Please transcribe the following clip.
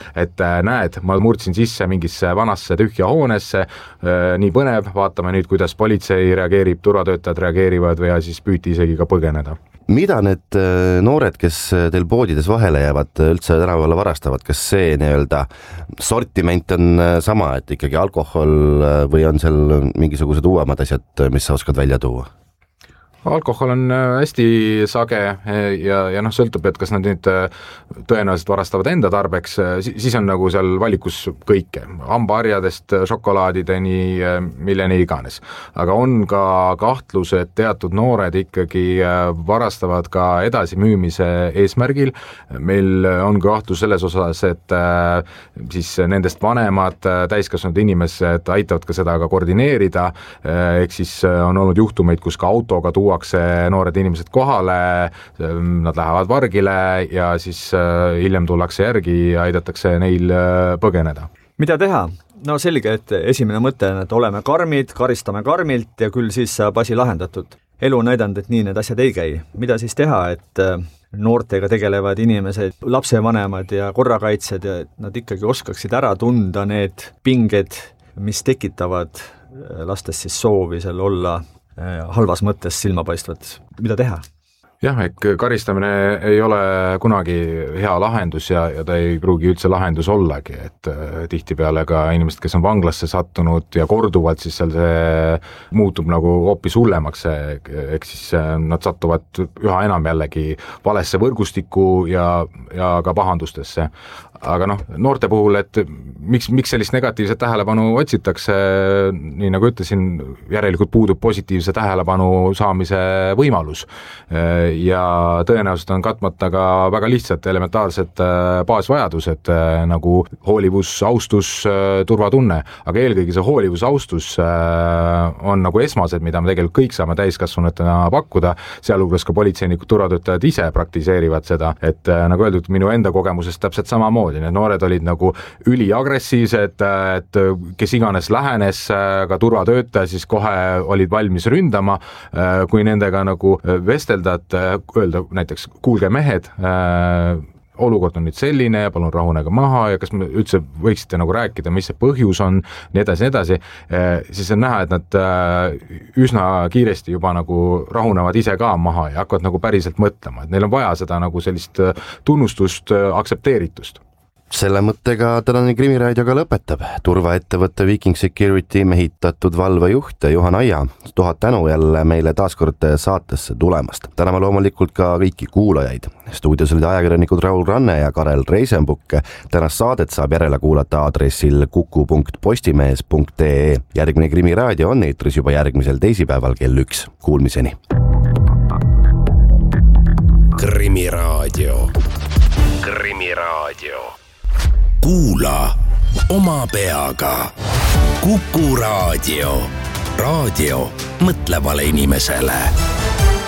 et näed, ma murdsin sisse mingisse vanasse tühja hoonesse, nii põnev, vaatame nüüd, kuidas politsei reageerib, turvatöötajad reageerivad või siis püüti isegi ka põgeneda. Mida need noored, kes teil poodides vahele jäävad, üldse tänavale varastavad, kas see nii-öelda sortiment on sama, et ikkagi alkohol või on seal mingisugused uuemad asjad, mis sa oskad välja tuua? Alkohol on hästi sage ja sõltub, et kas nad nüüd tõenäoliselt varastavad enda tarbeks, siis on nagu seal valikus kõike, hambaharjadest šokolaadideni, milleni iganes. Aga on ka kahtlus, et teatud noored ikkagi varastavad ka edasimüümise eesmärgil. Meil on kahtlus selles osas, et siis nendest vanemad täiskasvanud inimesed aitavad ka seda ka koordineerida, ehk siis on olnud juhtumeid, kus ka autoga tuuakse noored inimesed kohale, nad lähevad vargile ja siis hiljem tullakse järgi ja aidatakse neil põgeneda. Mida teha? No selge, et esimene mõte on, et oleme karmid, karistame karmilt ja küll siis saab asi lahendatud. Elu on näidanud, et nii need asjad ei käi. Mida siis teha, et noortega tegelevad inimesed, lapsevanemad ja korrakaitsjad ja nad ikkagi oskaksid ära tunda need pinged, mis tekitavad lastes siis soovi seal olla halvas mõttes silmapaistvad. Mida teha? Jah, karistamine ei ole kunagi hea lahendus ja ta ei pruugi üldse lahendus ollagi, et tihtipeale ka inimesed, kes on vanglasse sattunud ja korduvalt, siis seal see muutub nagu hoopis hullemaks, ehk siis nad satuvad üha enam jällegi valesse võrgustikku ja ka pahandustesse. Aga noorte puhul, et miks sellist negatiivset tähelepanu otsitakse, nii nagu ütlesin, järelikult puudub positiivse tähelepanu saamise võimalus. Ja tõenäoliselt on katmata ka väga lihtsad elementaarsed baasvajadused, nagu hoolivus, austus, turvatunne, aga eelkõige see hoolivus, austus on nagu esmased, mida me tegelikult kõik saame täiskasvanutena pakkuda, sealhulgas ka politseinikud, turvatöötajad ise praktiseerivad seda, et nagu öeldud, minu enda kogemusest täpselt samamoodi. Need noored olid nagu üliagressiivsed, et kes iganes lähenes, ka turvatöötaja siis kohe olid valmis ründama, kui nendega nagu vestelda, et öelda näiteks, kuulge mehed, olukord on nüüd selline, palun rahunege maha ja kas me üldse võiksite nagu rääkida, mis see põhjus on, nii edasi, siis on näha, et nad üsna kiiresti juba nagu rahunevad ise ka maha ja hakkavad nagu päriselt mõtlema, et neil on vaja seda nagu sellist tunnustust, aktsepteeritust. Selle mõttega tänane Krimiraadio ka lõpetab. Turvaettevõtte Viking Security mehitatud valvejuht Juhan Aia. 1000 tänu jälle meile taaskord saatesse tulemast. Täname loomulikult ka kõiki kuulajaid. Stuudios olid ajakirjanikud Raul Ranne ja Karel Reisenbuk. Tänast saadet saab järele kuulata aadressil kuku.postimees.ee. Järgmine Krimiraadio on eetris juba järgmisel teisipäeval kell 1. Kuulmiseni. Krimiraadio. Kuula oma peaga. Kuku Raadio. Raadio mõtlevale inimesele.